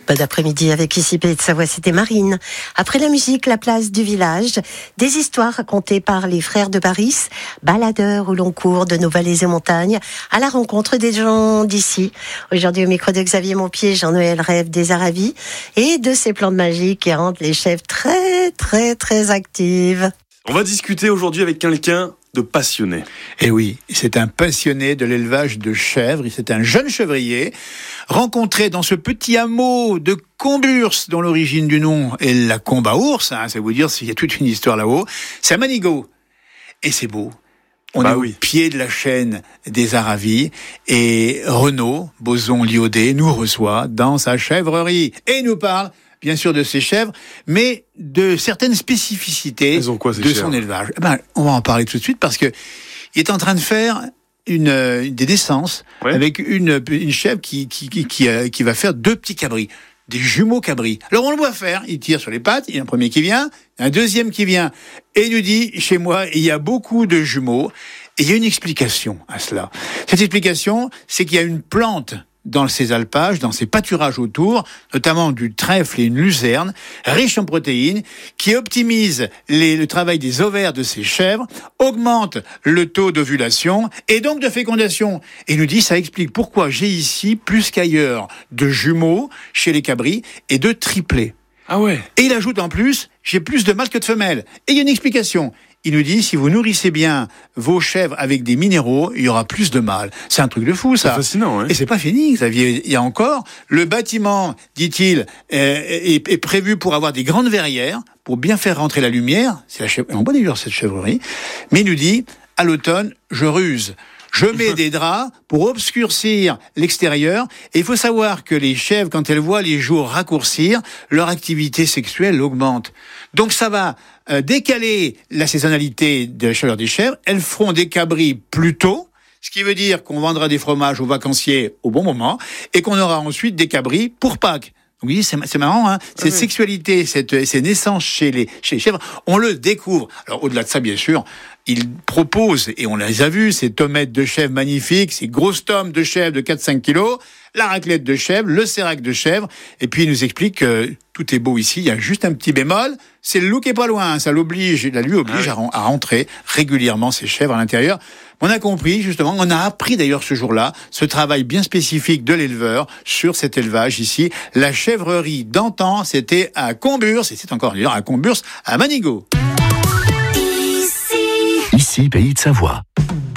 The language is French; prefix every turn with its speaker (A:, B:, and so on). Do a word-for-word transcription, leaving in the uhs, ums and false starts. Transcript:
A: Bon après-midi avec ici Pays de Savoie, c'était Marine. Après la musique, la place du village, des histoires racontées par les frères de Paris, baladeurs où l'on court de nos vallées et montagnes, à la rencontre des gens d'ici. Aujourd'hui au micro de Xavier Montpied, Jean-Noël rêve des Aravis et de ces plantes magiques qui rendent les chèvres très très très actives.
B: On va discuter aujourd'hui avec quelqu'un de passionné.
C: Et oui, c'est un passionné de l'élevage de chèvres. C'est un jeune chevrier rencontré dans ce petit hameau de Comburs, dont l'origine du nom est la combe à ours. Hein, ça veut dire qu'il y a toute une histoire là-haut. C'est à Manigot. Et c'est beau. On
B: bah
C: est
B: oui.
C: au pied de la chaîne des Aravis. Et Renaud Boson-Liaudet nous reçoit dans sa chèvrerie. Et nous parle bien sûr de ses chèvres, mais de certaines spécificités
B: Elles ont quoi, ces
C: de
B: chèvres
C: son élevage. Eh ben, on va en parler tout de suite parce que il est en train de faire une, une des naissances
B: ouais.
C: avec une, une chèvre qui, qui, qui, qui, euh, qui va faire deux petits cabris, des jumeaux cabris. Alors on le voit faire, il tire sur les pattes, il y a un premier qui vient, un deuxième qui vient, et il nous dit, chez moi, il y a beaucoup de jumeaux, et il y a une explication à cela. Cette explication, c'est qu'il y a une plante dans ces alpages, dans ces pâturages autour, notamment du trèfle et une lucerne, riche en protéines, qui optimise les, le travail des ovaires de ces chèvres, augmente le taux d'ovulation et donc de fécondation. Et il nous dit, ça explique pourquoi j'ai ici, plus qu'ailleurs, de jumeaux chez les cabris et de triplés.
B: Ah ouais.
C: Et il ajoute en plus, j'ai plus de mâles que de femelles. Et il y a une explication. Il nous dit, si vous nourrissez bien vos chèvres avec des minéraux, il y aura plus de mâles. C'est un truc de fou, ça.
B: C'est fascinant, hein.
C: Et c'est pas fini, Xavier. Il y a encore, le bâtiment, dit-il, est, est, est prévu pour avoir des grandes verrières, pour bien faire rentrer la lumière. C'est la chèvre... On voit d'ailleurs cette chèvrerie. Mais il nous dit, à l'automne, je ruse. Je mets des draps pour obscurcir l'extérieur. Et il faut savoir que les chèvres, quand elles voient les jours raccourcir, leur activité sexuelle augmente. Donc ça va euh, décaler la saisonnalité de la chaleur des chèvres. Elles feront des cabris plus tôt, ce qui veut dire qu'on vendra des fromages aux vacanciers au bon moment et qu'on aura ensuite des cabris pour Pâques. Donc, c'est, c'est marrant, hein. Cette ah oui. sexualité, cette, ces naissances chez les, chez les chèvres, on le découvre. Alors, au-delà de ça, bien sûr, il propose, et on les a vus, ces tomettes de chèvre magnifiques, ces grosses tomes de chèvre de quatre à cinq kilos, la raclette de chèvre, le sérac de chèvre, et puis il nous explique que tout est beau ici, il y a juste un petit bémol, c'est le loup qui est pas loin, ça l'oblige, la lui oblige ah oui. à, à rentrer régulièrement ses chèvres à l'intérieur. On a compris, justement, on a appris d'ailleurs ce jour-là, ce travail bien spécifique de l'éleveur sur cet élevage ici. La chèvrerie d'antan, c'était à Comburs, et c'est encore d'ailleurs à Comburs, à Manigot.
D: Ici, Pays de Savoie.